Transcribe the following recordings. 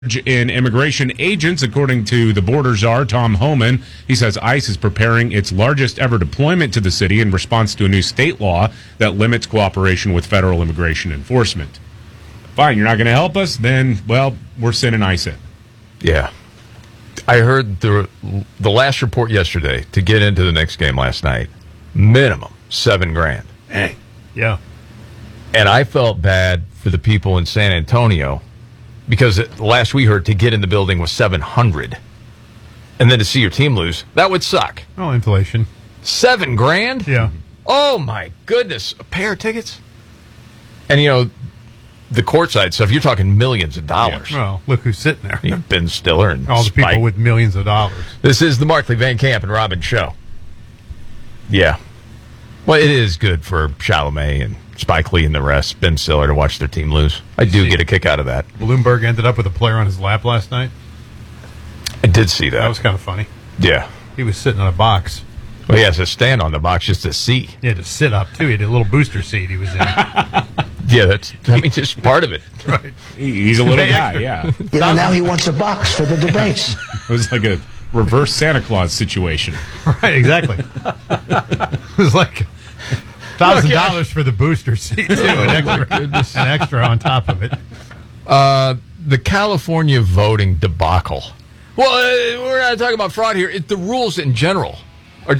in immigration agents, according to the border czar, Tom Homan. He says ICE is preparing its largest ever deployment to the city in response to a new state law that limits cooperation with federal immigration enforcement. Fine, you're not going to help us? Then, well, we're sending ICE in. Yeah. I heard the last report yesterday to get into the next game last night. Minimum $7,000. Hey. Yeah. And I felt bad for the people in San Antonio because last we heard to get in the building was $700. And then to see your team lose, that would suck. Oh, inflation. $7,000? Yeah. Oh, my goodness. A pair of tickets? And, you know, the courtside stuff, you're talking millions of dollars. Yeah. Well, look who's sitting there. You know, Ben Stiller and all the Spike. people with millions of dollars. This is the Markley, Van Camp, and Robin show. Yeah. Well, it is good for Chalamet and Spike Lee and the rest, Ben Stiller, to watch their team lose. I do get a kick out of that. Bloomberg ended up with a player on his lap last night. I did see that. That was kind of funny. Yeah. He was sitting on a box. Well, he has to stand on the box just to see. He had to sit up, too. He had a little booster seat he was in. Yeah, that's, just part of it. Right. He's a little guy, yeah. You know, now he wants a box for the debates. It was like a reverse Santa Claus situation. Right, exactly. It was like $1,000 for the booster seat, too. An extra on top of it. The California voting debacle. Well, we're not talking about fraud here. The rules in general are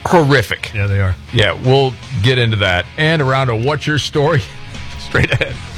horrific. Yeah, they are. Yeah, we'll get into that. And around a What's Your Story? Straight ahead.